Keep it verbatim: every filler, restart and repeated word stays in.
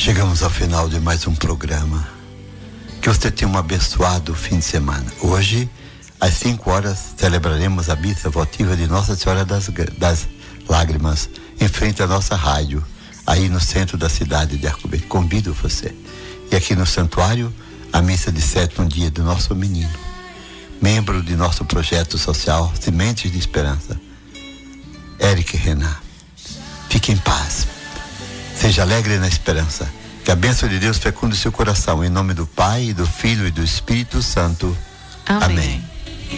Chegamos ao final de mais um programa. Que você tenha um abençoado fim de semana. Hoje, às cinco horas, celebraremos a missa votiva de Nossa Senhora das, das Lágrimas, em frente à nossa rádio, aí no centro da cidade de Arco Verde. Convido você. E aqui no santuário, a missa de sétimo dia do nosso menino, membro de nosso projeto social Sementes de Esperança, Eric Renan. Fique em paz. Seja alegre na esperança. Que a bênção de Deus fecunde seu coração. Em nome do Pai, do Filho e do Espírito Santo. Amém. Amém.